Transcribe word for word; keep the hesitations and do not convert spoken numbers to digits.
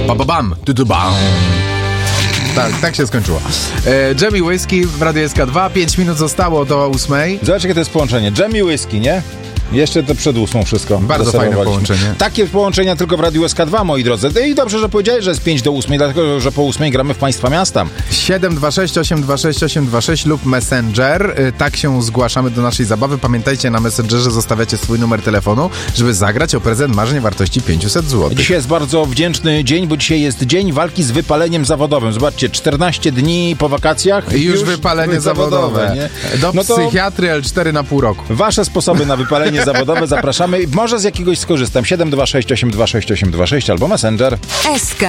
Ba, ba, bam, tu, tu, bam. Tak, tak się skończyło. E, Dżem i Whisky w Radiu S K dwa. Pięć minut zostało do ósmej. Zobacz, jakie to jest połączenie. Dżem i whisky, nie? Jeszcze to przed ósmą wszystko. Bardzo fajne połączenie. Takie połączenia tylko w Radiu S K dwa, moi drodzy. I dobrze, że powiedziałeś, że jest pięć do ósmej, dlatego, że po ósmej gramy w Państwa Miasta. siedem dwa sześć osiem dwa sześć osiem dwa sześć lub Messenger. Tak się zgłaszamy do naszej zabawy. Pamiętajcie, na Messengerze zostawiacie swój numer telefonu, żeby zagrać o prezent marzeń wartości pięćset złotych. Dzisiaj jest bardzo wdzięczny dzień, bo dzisiaj jest dzień walki z wypaleniem zawodowym. Zobaczcie, czternaście dni po wakacjach i już, już wypalenie zawodowe. zawodowe nie? Do no psychiatry L cztery na pół roku. Wasze sposoby na wypalenie zawodowe zapraszamy. Może z jakiegoś skorzystam. siedem dwa sześć osiem dwa sześć osiem dwa sześć albo Messenger. S K